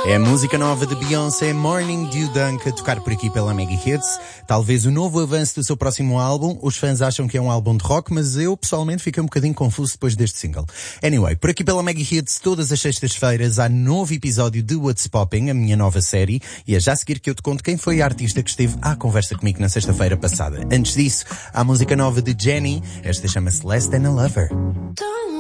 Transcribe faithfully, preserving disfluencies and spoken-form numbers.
É a música nova de Beyoncé, Morning Dew Dunk, a tocar por aqui pela Mega Hits. Talvez o novo avanço do seu próximo álbum. Os fãs acham que é um álbum de rock, mas eu, pessoalmente, fiquei um bocadinho confuso depois deste single. Anyway, por aqui pela Mega Hits, todas as sextas-feiras, há novo episódio de What's Popping, a minha nova série. E é já a seguir que eu te conto quem foi a artista que esteve à conversa comigo na sexta-feira passada. Antes disso, há a música nova de Jenny. Esta chama-se Less Than a Lover.